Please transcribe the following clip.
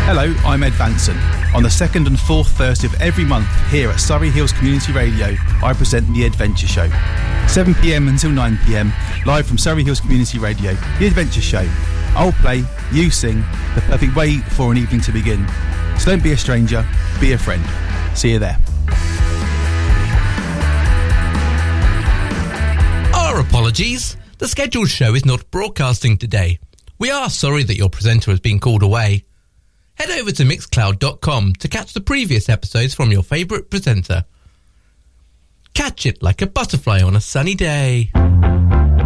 Hello, I'm Ed Vanson. On the second and fourth Thursday of every month here at Surrey Hills Community Radio, I present The Adventure Show. 7pm until 9pm, live from Surrey Hills Community Radio, The Adventure Show. I'll play, you sing, the perfect way for an evening to begin. So don't be a stranger, be a friend. See you there. Our apologies. The scheduled show is not broadcasting today. We are sorry that your presenter has been called away. Head over to mixcloud.com to catch the previous episodes from your favourite presenter. Catch it like a butterfly on a sunny day.